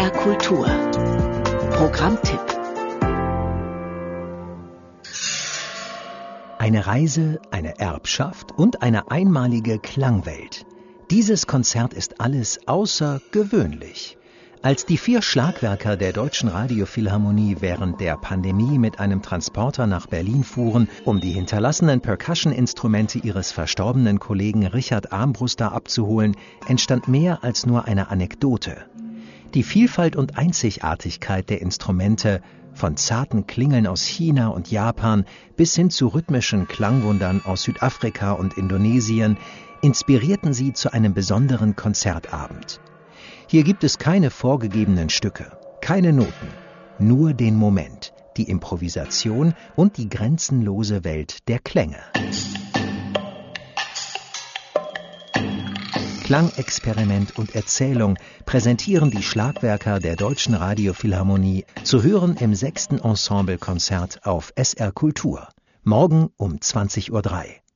SR Kultur. Programmtipp. Eine Reise, eine Erbschaft und eine einmalige Klangwelt. Dieses Konzert ist alles außergewöhnlich. Als die 4 Schlagwerker der Deutschen Radiophilharmonie während der Pandemie mit einem Transporter nach Berlin fuhren, um die hinterlassenen Percussion-Instrumente ihres verstorbenen Kollegen Richard Armbruster abzuholen, entstand mehr als nur eine Anekdote. Die Vielfalt und Einzigartigkeit der Instrumente, von zarten Klingeln aus China und Japan bis hin zu rhythmischen Klangwundern aus Südafrika und Indonesien, inspirierten sie zu einem besonderen Konzertabend. Hier gibt es keine vorgegebenen Stücke, keine Noten, nur den Moment, die Improvisation und die grenzenlose Welt der Klänge. Klangexperiment und Erzählung präsentieren die Schlagwerker der Deutschen Radiophilharmonie, zu hören im 6. Ensemblekonzert auf SR Kultur. Morgen um 20:03 Uhr.